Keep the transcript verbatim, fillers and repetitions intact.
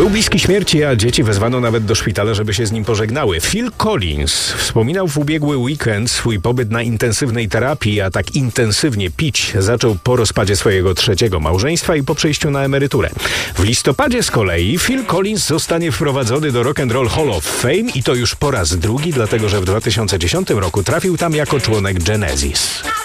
Był bliski śmierci, a dzieci wezwano nawet do szpitala, żeby się z nim pożegnały. Phil Collins wspominał w ubiegły weekend swój pobyt na intensywnej terapii, a tak intensywnie pić zaczął po rozpadzie swojego trzeciego małżeństwa i po przejściu na emeryturę. W listopadzie z kolei Phil Collins zostanie wprowadzony do Rock and Roll Hall of Fame i to już po raz drugi, dlatego że w dwa tysiące dziesiątym roku trafił tam jako członek Genesis.